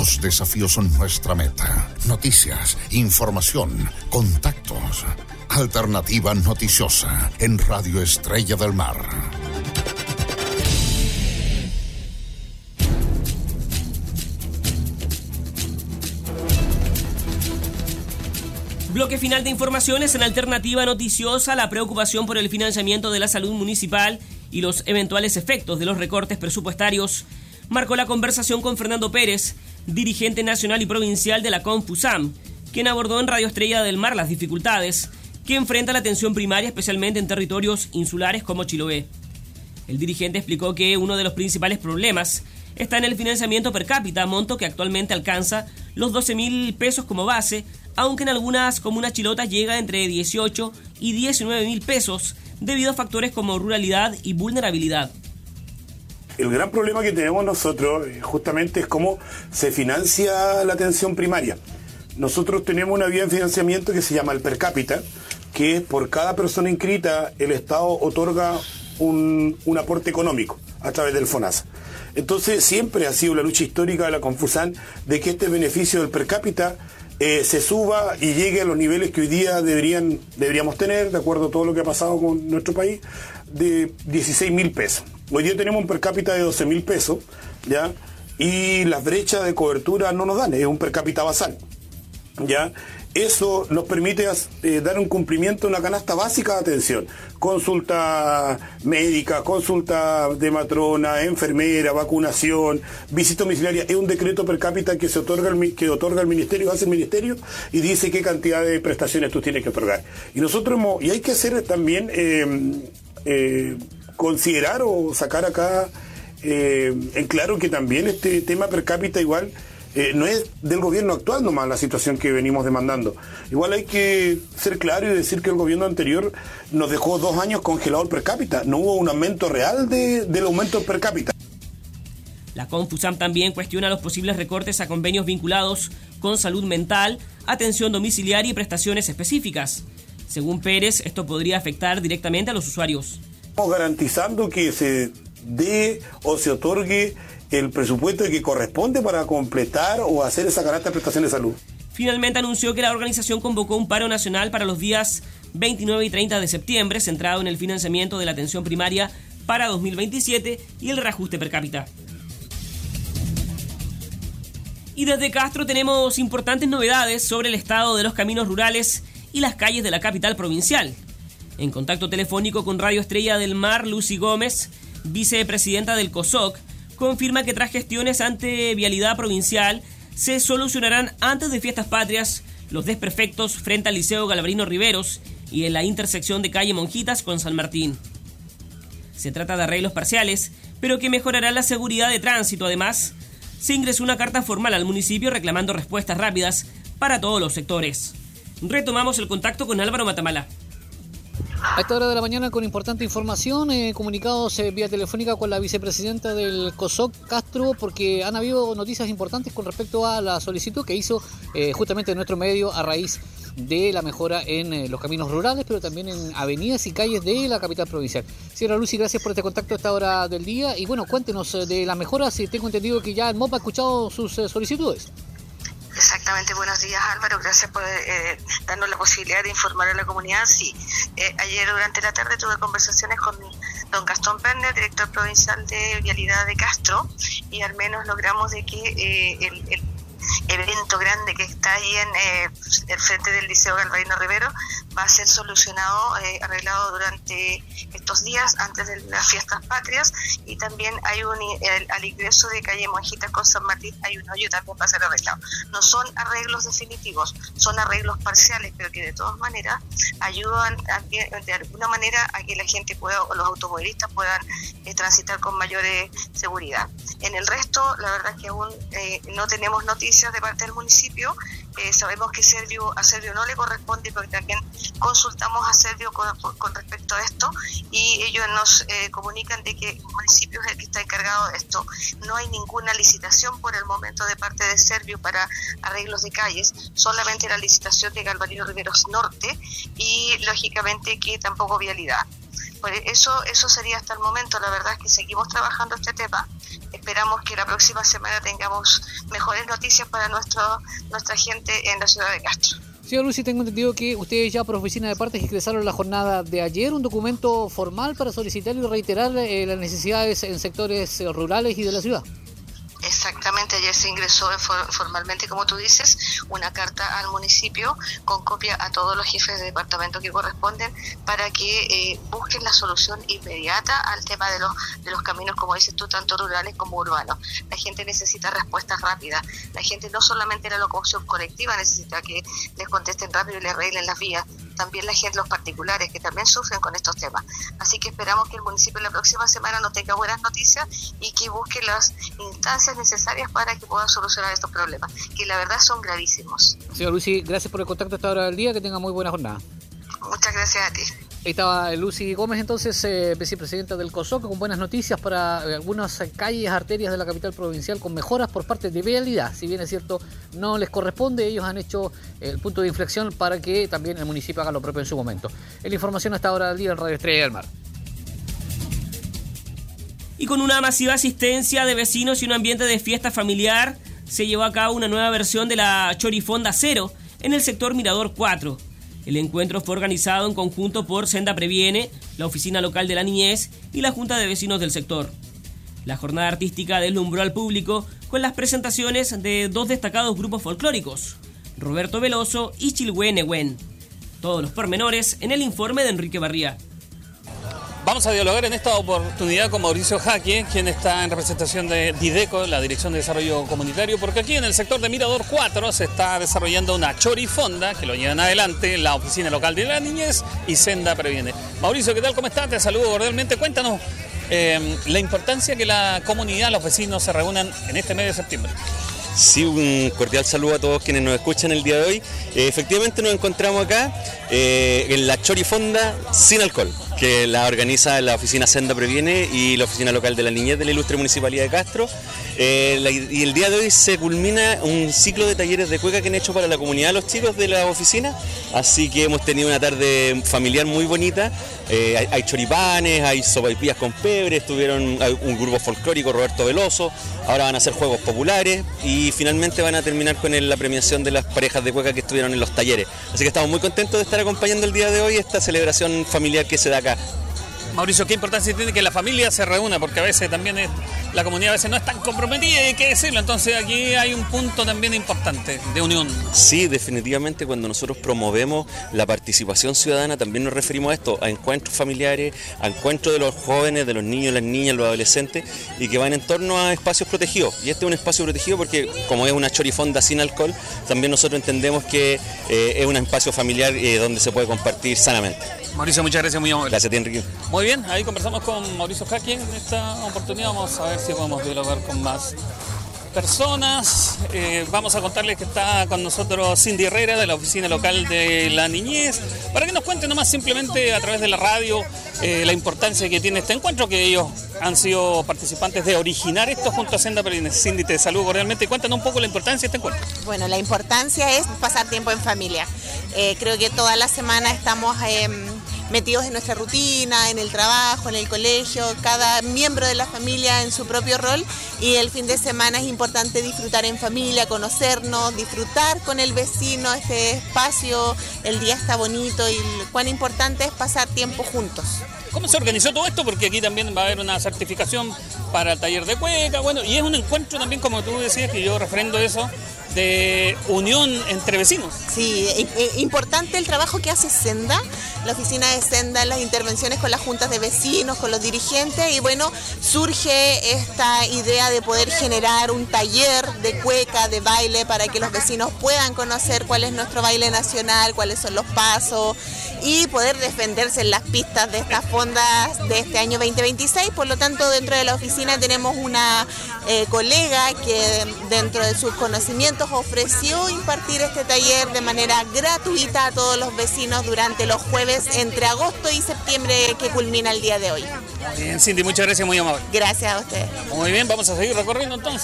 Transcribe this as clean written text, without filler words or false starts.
Los desafíos son nuestra meta. Noticias, información, contactos. Alternativa noticiosa en Radio Estrella del Mar. Bloque final de informaciones en Alternativa Noticiosa. La preocupación por el financiamiento de la salud municipal y los eventuales efectos de los recortes presupuestarios marcó la conversación con Fernando Pérez, dirigente nacional y provincial de la Confusam, quien abordó en Radio Estrella del Mar las dificultades que enfrenta la atención primaria, especialmente en territorios insulares como Chiloé. El dirigente explicó que uno de los principales problemas está en el financiamiento per cápita, monto que actualmente alcanza los 12.000 pesos como base, aunque en algunas comunas chilotas llega entre 18 y 19.000 pesos debido a factores como ruralidad y vulnerabilidad. El gran problema que tenemos nosotros justamente es cómo se financia la atención primaria. Nosotros tenemos una vía de financiamiento que se llama el per cápita, que es por cada persona inscrita el Estado otorga un aporte económico a través del FONASA. Entonces siempre ha sido la lucha histórica de la Confusam de que este beneficio del per cápita se suba y llegue a los niveles que hoy día deberíamos tener, de acuerdo a todo lo que ha pasado con nuestro país, de 16.000 pesos. Hoy día tenemos un per cápita de 12.000 pesos, ¿ya? Y las brechas de cobertura no nos dan, es un per cápita basal, ¿ya? Eso nos permite dar un cumplimiento en la canasta básica de atención. Consulta médica, consulta de matrona, enfermera, vacunación, visita domiciliaria. Es un decreto per cápita que otorga el ministerio, hace el ministerio y dice qué cantidad de prestaciones tú tienes que otorgar. Y nosotros y hay que hacer también considerar o sacar acá en claro que también este tema per cápita igual no es del gobierno actual nomás la situación que venimos demandando. Igual hay que ser claro y decir que el gobierno anterior nos dejó 2 años congelado el per cápita. No hubo un aumento real del aumento per cápita. La Confusam también cuestiona los posibles recortes a convenios vinculados con salud mental, atención domiciliaria y prestaciones específicas. Según Pérez, esto podría afectar directamente a los usuarios. Estamos garantizando que se dé o se otorgue el presupuesto que corresponde para completar o hacer esa canasta de prestaciones de salud. Finalmente anunció que la organización convocó un paro nacional para los días 29 y 30 de septiembre, centrado en el financiamiento de la atención primaria para 2027 y el reajuste per cápita. Y desde Castro tenemos importantes novedades sobre el estado de los caminos rurales y las calles de la capital provincial. En contacto telefónico con Radio Estrella del Mar, Lucy Gómez, vicepresidenta del COSOC, confirma que tras gestiones ante Vialidad Provincial se solucionarán antes de Fiestas Patrias los desperfectos frente al Liceo Galvarino Riveros y en la intersección de calle Monjitas con San Martín. Se trata de arreglos parciales, pero que mejorarán la seguridad de tránsito. Además, se ingresó una carta formal al municipio reclamando respuestas rápidas para todos los sectores. Retomamos el contacto con Álvaro Matamala. A esta hora de la mañana con importante información, comunicados vía telefónica con la vicepresidenta del COSOC, Castro, porque han habido noticias importantes con respecto a la solicitud que hizo justamente nuestro medio a raíz de la mejora en los caminos rurales, pero también en avenidas y calles de la capital provincial. Señora Lucy, gracias por este contacto a esta hora del día y bueno, cuéntenos de las mejoras, y tengo entendido que ya el MOP ha escuchado sus solicitudes. Exactamente, buenos días Álvaro, gracias por darnos la posibilidad de informar a la comunidad. Sí, ayer durante la tarde tuve conversaciones con don Gastón Perner, director provincial de Vialidad de Castro, y al menos logramos de que el evento grande que está ahí en el frente del Liceo Galvarino Rivero va a ser solucionado, arreglado durante estos días antes de las Fiestas Patrias, y también hay al ingreso de calle Monjitas con San Martín hay un hoyo, también va a ser arreglado. No son arreglos definitivos, son arreglos parciales, pero que de todas maneras ayudan de alguna manera a que la gente pueda, o los automovilistas puedan transitar con mayor seguridad. En el resto, la verdad es que aún no tenemos noticias de parte del municipio. Sabemos que a Servio no le corresponde, porque también consultamos a Servio con respecto a esto, y ellos nos comunican de que el municipio es el que está encargado de esto. No hay ninguna licitación por el momento de parte de Servio para arreglos de calles, solamente la licitación de Galvarino Riveros Norte y lógicamente que tampoco Vialidad. Por eso sería hasta el momento. La verdad es que seguimos trabajando este tema. Esperamos que la próxima semana tengamos mejores noticias para nuestra gente en la ciudad de Castro. Señor Lucy, tengo entendido que ustedes ya por oficina de partes ingresaron la jornada de ayer un documento formal para solicitar y reiterar las necesidades en sectores rurales y de la ciudad. Exactamente, ayer se ingresó formalmente, como tú dices, una carta al municipio con copia a todos los jefes de departamento que corresponden para que busquen la solución inmediata al tema de los caminos, como dices tú, tanto rurales como urbanos. La gente necesita respuestas rápidas. La gente no solamente la locomoción colectiva necesita que les contesten rápido y les arreglen las vías, también la gente, los particulares, que también sufren con estos temas. Así que esperamos que el municipio la próxima semana nos tenga buenas noticias y que busque las instancias necesarias para que puedan solucionar estos problemas, que la verdad son gravísimos. Señor Lucy, gracias por el contacto a esta hora del día, que tenga muy buena jornada. Muchas gracias a ti. Ahí estaba Lucy Gómez, entonces, vicepresidenta del COSOC, con buenas noticias para algunas calles, arterias de la capital provincial, con mejoras por parte de vialidad. Si bien es cierto, no les corresponde, ellos han hecho el punto de inflexión para que también el municipio haga lo propio en su momento. Es la información a esta hora del día en Radio Estrella del Mar. Y con una masiva asistencia de vecinos y un ambiente de fiesta familiar, se llevó a cabo una nueva versión de la Chorifonda Cero en el sector Mirador 4. El encuentro fue organizado en conjunto por Senda Previene, la Oficina Local de la Niñez y la Junta de Vecinos del sector. La jornada artística deslumbró al público con las presentaciones de dos destacados grupos folclóricos, Roberto Veloso y Chilhue Nehuen. Todos los pormenores en el informe de Enrique Barría. Vamos a dialogar en esta oportunidad con Mauricio Jaque, quien está en representación de Dideco, la Dirección de Desarrollo Comunitario, porque aquí en el sector de Mirador 4 se está desarrollando una chorifonda que lo llevan adelante la Oficina Local de la Niñez y Senda Previene. Mauricio, ¿qué tal? ¿Cómo estás? Te saludo cordialmente. Cuéntanos la importancia que la comunidad, los vecinos se reúnan en este mes de septiembre. Sí, un cordial saludo a todos quienes nos escuchan el día de hoy. Efectivamente nos encontramos acá en la Chorifonda sin alcohol, que la organiza la Oficina Senda Previene y la Oficina Local de la Niñez de la Ilustre Municipalidad de Castro. Y el día de hoy se culmina un ciclo de talleres de cueca que han hecho para la comunidad los chicos de la oficina, así que hemos tenido una tarde familiar muy bonita. Hay choripanes, hay sopaipillas con pebre, estuvieron un grupo folclórico, Roberto Veloso, ahora van a hacer juegos populares y finalmente van a terminar con la premiación de las parejas de cueca que estuvieron en los talleres. Así que estamos muy contentos de estar acompañando el día de hoy esta celebración familiar que se da acá. Mauricio, ¿qué importancia tiene que la familia se reúna? Porque a veces también la comunidad a veces no es tan comprometida, hay que decirlo. Entonces aquí hay un punto también importante de unión. Sí, definitivamente cuando nosotros promovemos la participación ciudadana también nos referimos a esto, a encuentros familiares, a encuentros de los jóvenes, de los niños, las niñas, los adolescentes y que van en torno a espacios protegidos. Y este es un espacio protegido porque como es una chorifonda sin alcohol, también nosotros entendemos que es un espacio familiar donde se puede compartir sanamente. Mauricio, muchas gracias, muy amable. Gracias a ti, Enrique. Muy bien, ahí conversamos con Mauricio Jaque en esta oportunidad. Vamos a ver si podemos dialogar con más personas. Vamos a contarles que está con nosotros Cindy Herrera de la Oficina Local de la Niñez, para que nos cuente nomás simplemente a través de la radio la importancia que tiene este encuentro, que ellos han sido participantes de originar esto junto a Senda Previene. Cindy, te saludo cordialmente. Cuéntanos un poco la importancia de este encuentro. Bueno, la importancia es pasar tiempo en familia. Creo que toda la semana estamos metidos en nuestra rutina, en el trabajo, en el colegio, cada miembro de la familia en su propio rol, y el fin de semana es importante disfrutar en familia, conocernos, disfrutar con el vecino este espacio. El día está bonito y cuán importante es pasar tiempo juntos. ¿Cómo se organizó todo esto? Porque aquí también va a haber una certificación para el taller de cueca, bueno, y es un encuentro también, como tú decías, que yo refrendo eso, de unión entre vecinos. Sí, importante el trabajo que hace Senda, la oficina de Senda, las intervenciones con las juntas de vecinos, con los dirigentes, y bueno, surge esta idea de poder generar un taller de cueca, de baile, para que los vecinos puedan conocer cuál es nuestro baile nacional, cuáles son los pasos, y poder defenderse en las pistas de estas fondas de este año 2026. Por lo tanto, dentro de la oficina tenemos una colega que dentro de sus conocimientos ofreció impartir este taller de manera gratuita a todos los vecinos durante los jueves entre agosto y septiembre, que culmina el día de hoy. Bien, Cindy, muchas gracias, muy amable. Gracias a ustedes. Muy bien, vamos a seguir recorriendo entonces.